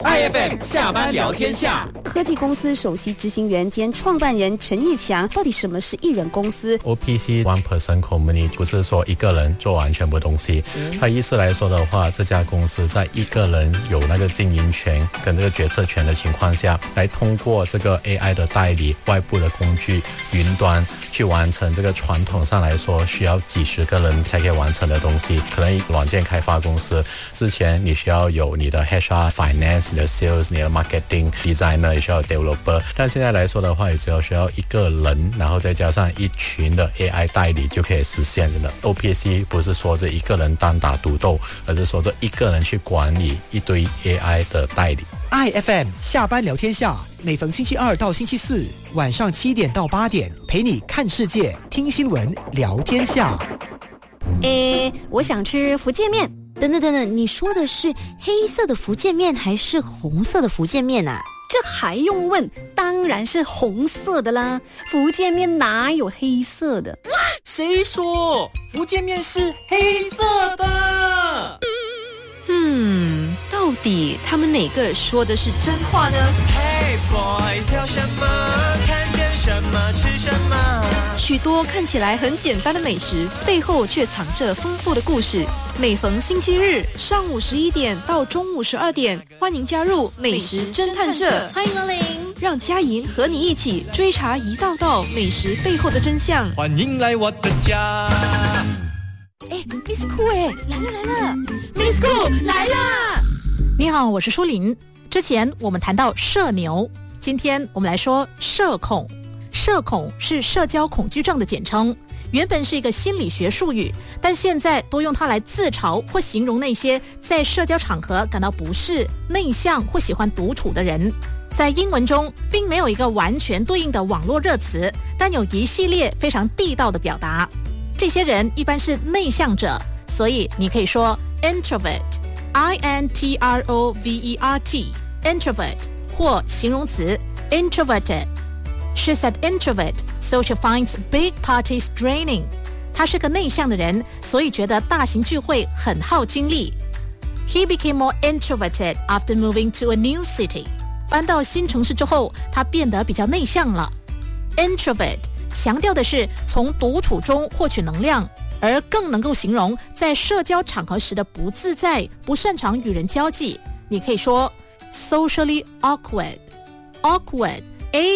IFM 下班聊天下， 科技公司首席执行员兼创办人陈义强，到底什么是一人公司 ？OPC One Person Company 不是说一个人做完全部东西，它意思来说的话，这家公司在一个人有那个经营权跟这个决策权的情况下，来通过这个 AI 的代理、外部的工具、云端去完成这个传统上来说需要几十个人才可以完成的东西。可能软件开发公司之前你需要有你的 HR、Finance、你的 Sales、你的 Marketing、Designer， 也需要 Developer， 但现在来说的话，也只要需要一个人，然后再加上一群的 AI 代理就可以实现的。OPC 不是说这一个人单打独斗，而是说这一个人去管理一堆 AI 的代理。 IFM 下班聊天下，每逢星期二到星期四晚上7点到8点，陪你看世界、听新闻、聊天下。 我想吃福建面。等等，你说的是黑色的福建面还是红色的福建面啊？ 这还用问？当然是红色的啦！福建面哪有黑色的？ 谁说福建面是黑色的？ 到底他们哪个说的是真话呢？ Hey boys， 挑什么？看见什么吃什么？ 许多看起来很简单的美食，背后却藏着丰富的故事。每逢星期日上午11点到中午12点，欢迎加入美食侦探社， 欢迎光临， 让佳莹和你一起追查一道道美食背后的真相。 欢迎来我的家。 Miss Cool 来了 ，Miss Cool 来啦！ 你好，我是舒琳。之前我们谈到社牛，今天我们来说社恐。社恐是社交恐惧症的简称，原本是一个心理学术语，但现在多用它来自嘲或形容那些在社交场合感到不适、内向或喜欢独处的人。在英文中并没有一个完全对应的网络热词，但有一系列非常地道的表达。这些人一般是内向者，所以你可以说 introvert INTROVERT introvert 或形容词 introverted。 She's an introvert, so she finds big parties draining. 她是个内向的人，所以觉得大型聚会很耗精力。He became more introverted after moving to a new city. 搬到新城市之后，他变得比较内向了。Introvert 强调的是从独处中获取能量，而更能够形容在社交场合时的不自在、不擅长与人交际。你可以说 socially awkward. Awkward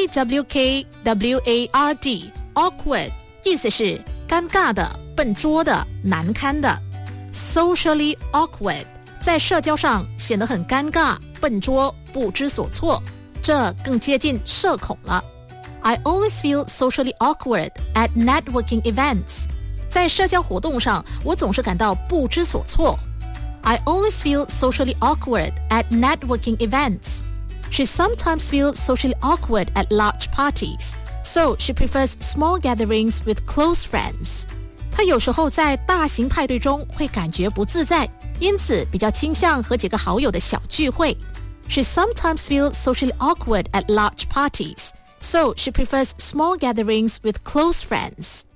AWKWARD awkward 意思是尴尬的、笨拙的、难堪的。 Socially awkward 在社交上显得很尴尬、笨拙、不知所措，这更接近社恐了。 I always feel socially awkward at networking events. 在社交活动上，我总是感到不知所措。 I always feel socially awkward at networking events.She sometimes feels socially awkward at large parties, so she prefers small gatherings with close friends. 她有时候在大型派对中会感觉不自在，因此比较倾向和几个好友的小聚会。She sometimes feels socially awkward at large parties, so she prefers small gatherings with close friends.